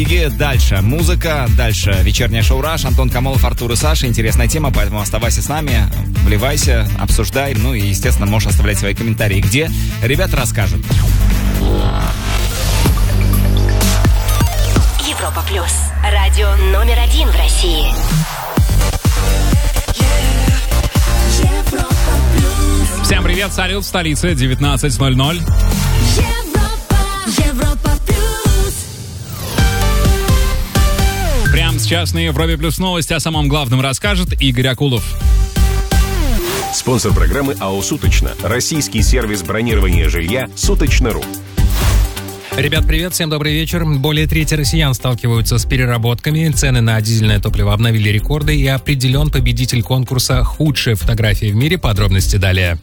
И дальше музыка, дальше вечернее шоу «Раш», Антон Камолов, Артур и Саша. Интересная тема, поэтому оставайся с нами, вливайся, обсуждай. Ну и, естественно, можешь оставлять свои комментарии. Где? Ребята расскажут. Европа Плюс. Радио номер 1 в России. Всем привет, салют, в столице 19:00. Европа Плюс. Прямо сейчас на Европе Плюс новости о самом главном расскажет Игорь Акулов. Спонсор программы АО «Суточно». Российский сервис бронирования жилья «Суточно.ру». Ребят, привет, всем добрый вечер. Более трети россиян сталкиваются с переработками, цены на дизельное топливо обновили рекорды и определен победитель конкурса «Худшая фотография в мире». Подробности далее.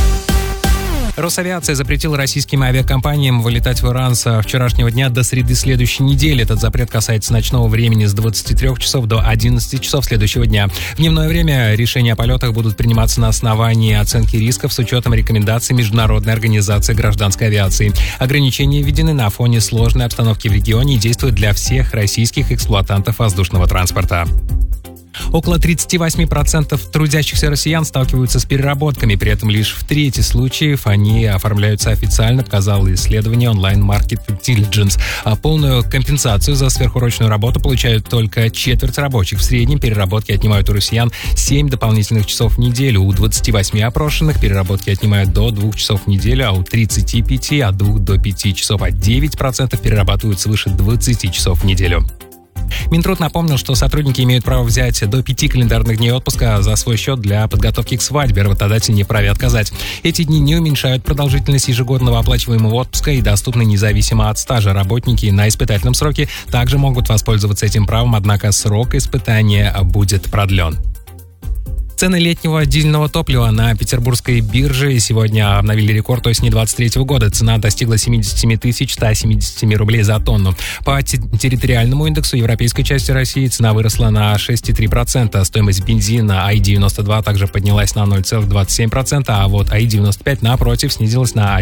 Росавиация запретила российским авиакомпаниям вылетать в Иран со вчерашнего дня до среды следующей недели. Этот запрет касается ночного времени с 23 часов до 11 часов следующего дня. В дневное время решения о полетах будут приниматься на основании оценки рисков с учетом рекомендаций Международной организации гражданской авиации. Ограничения введены на фоне сложной обстановки в регионе и действуют для всех российских эксплуатантов воздушного транспорта. Около 38% трудящихся россиян сталкиваются с переработками, при этом лишь в трети случаев они оформляются официально, показало исследование Online Market Intelligence. А полную компенсацию за сверхурочную работу получают только четверть рабочих. В среднем переработки отнимают у россиян 7 дополнительных часов в неделю. У 28 опрошенных переработки отнимают до 2 часов в неделю, а у 35 от 2 до 5 часов, а 9% перерабатывают свыше 20 часов в неделю. Минтруд напомнил, что сотрудники имеют право взять до 5 календарных дней отпуска за свой счет для подготовки к свадьбе. Работодатель не вправе отказать. Эти дни не уменьшают продолжительность ежегодного оплачиваемого отпуска и доступны независимо от стажа. Работники на испытательном сроке также могут воспользоваться этим правом, однако срок испытания будет продлен. Цены летнего дизельного топлива на петербургской бирже сегодня обновили рекорд осени 2023 года. Цена достигла 77 177 рублей за тонну. По территориальному индексу европейской части России цена выросла на 6,3%. Стоимость бензина АИ-92 также поднялась на 0,27%, а вот АИ-95, напротив, снизилась на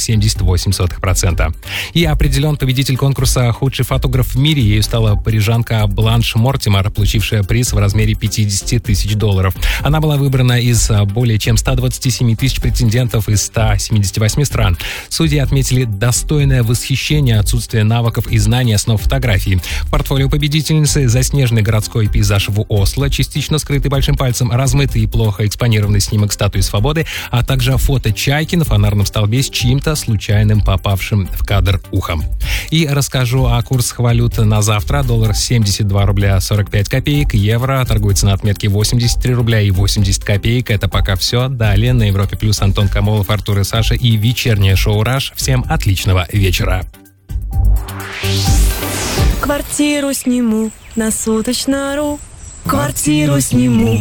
1,78%. И определен победитель конкурса «Худший фотограф в мире». Ею стала парижанка Бланш Мортимер, получившая приз в размере $50 тысяч. Она была выбрана из более чем 127 тысяч претендентов из 178 стран. Судьи отметили достойное восхищение, отсутствие навыков и знаний основ фотографии. В портфолио победительницы заснеженный городской пейзаж в Осло, частично скрытый большим пальцем, размытый и плохо экспонированный снимок статуи свободы, а также фото чайки на фонарном столбе с чьим-то случайным попавшим в кадр ухом. И расскажу о курсах валют на завтра. Доллар 72 рубля 45 копеек, евро торгуется на отметке 83 рубля и 80 копеек. Это пока все. Далее на Европе Плюс Антон Камолов, Артур и Саша и вечернее шоу «Раш». Всем отличного вечера. Квартиру сниму на Суточно.ру. Квартиру сниму.